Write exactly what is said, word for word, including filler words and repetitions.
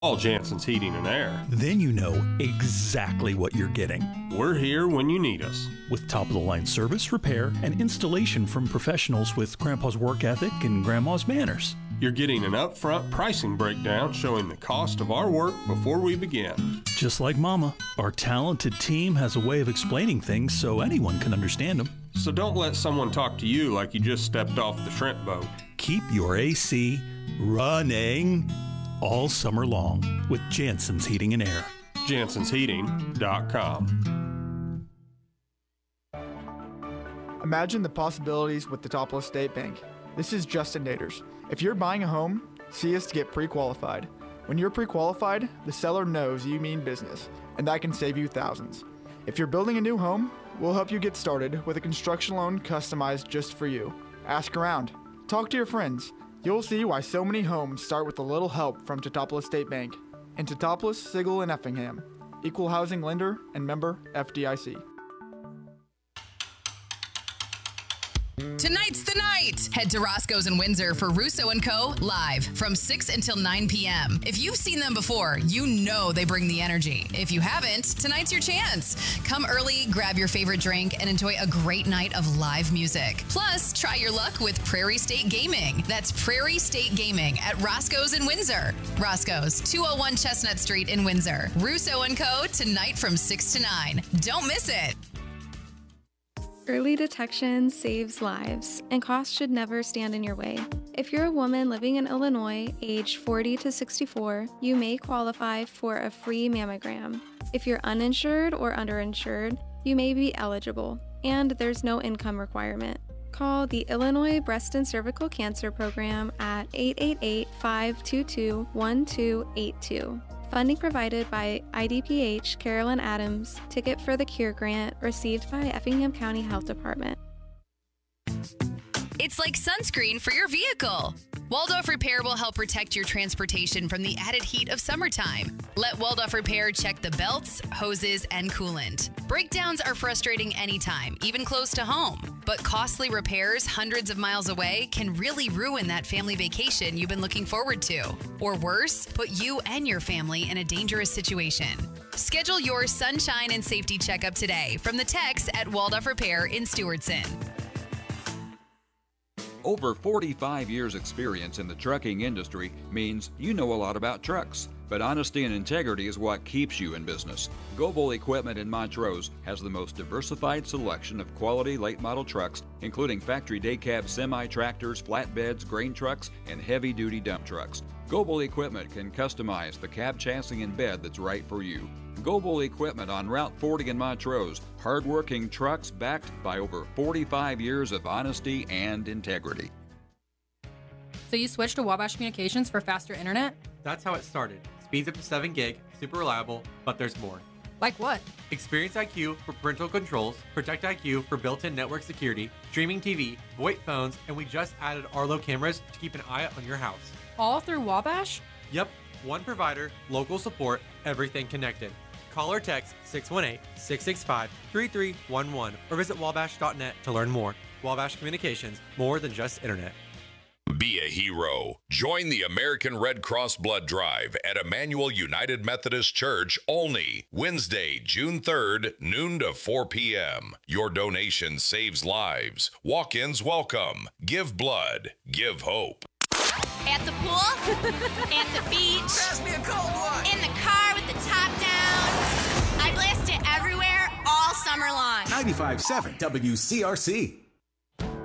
All Jansen's Heating and Air. Then you know exactly what you're getting. We're here when you need us. With top-of-the-line service, repair, and installation from professionals with Grandpa's work ethic and Grandma's manners. You're getting an upfront pricing breakdown showing the cost of our work before we begin. Just like Mama, our talented team has a way of explaining things so anyone can understand them. So don't let someone talk to you like you just stepped off the shrimp boat. Keep your A C running all summer long with Jansen's Heating and Air. Jansens Heating dot com. Imagine the possibilities with the Topless State Bank. This is Justin Naders. If you're buying a home, see us to get pre-qualified. When you're pre-qualified, the seller knows you mean business, and that can save you thousands. If you're building a new home, we'll help you get started with a construction loan customized just for you. Ask around. Talk to your friends. You'll see why so many homes start with a little help from Totopolis State Bank. And Totopolis, Sigel, and Effingham. Equal housing lender and member F D I C. Tonight's the night. Head to Roscoe's in Windsor for Russo and Co. live from six until nine p.m. If you've seen them before, you know they bring the energy. If you haven't, tonight's your chance. Come early, grab your favorite drink, and enjoy a great night of live music. Plus, try your luck with Prairie State Gaming. That's Prairie State Gaming at Roscoe's in Windsor. Roscoe's, two oh one Chestnut Street in Windsor. Russo and Co. tonight from six to nine. Don't miss it. Early detection saves lives, and costs should never stand in your way. If you're a woman living in Illinois, age forty to sixty-four, you may qualify for a free mammogram. If you're uninsured or underinsured, you may be eligible, and there's no income requirement. Call the Illinois Breast and Cervical Cancer Program at eight eight eight, five two two, one two eight two. Funding provided by I D P H Carolyn Adams, Ticket for the Cure grant received by Effingham County Health Department. It's like sunscreen for your vehicle. Waldorf Repair will help protect your transportation from the added heat of summertime. Let Waldorf Repair check the belts, hoses, and coolant. Breakdowns are frustrating anytime, even close to home. But costly repairs hundreds of miles away can really ruin that family vacation you've been looking forward to. Or worse, put you and your family in a dangerous situation. Schedule your sunshine and safety checkup today from the techs at Waldorf Repair in Stewardson. Over forty-five years experience in the trucking industry means you know a lot about trucks, but honesty and integrity is what keeps you in business. Goebel Equipment in Montrose has the most diversified selection of quality late model trucks, including factory day cab semi-tractors, flatbeds, grain trucks, and heavy-duty dump trucks. Goebel Equipment can customize the cab chassis and bed that's right for you. Goebel Equipment on Route forty in Montrose. Hardworking trucks backed by over forty-five years of honesty and integrity. So you switched to Wabash Communications for faster internet? That's how it started. Speeds up to seven gig, super reliable, but there's more. Like what? Experience I Q for parental controls, Protect I Q for built-in network security, streaming T V, VoIP phones, and we just added Arlo cameras to keep an eye on your house. All through Wabash? Yep, one provider, local support, everything connected. Call or text six one eight, six six five, three three one one or visit wabash dot net to learn more. Wabash Communications, more than just internet. Be a hero. Join the American Red Cross Blood Drive at Emmanuel United Methodist Church, Olney, Wednesday, June third, noon to four p.m. Your donation saves lives. Walk-ins welcome. Give blood. Give hope. At the pool, at the beach, pass me a cold one. In the car with the top down. I blast it everywhere all summer long. ninety-five point seven W C R C.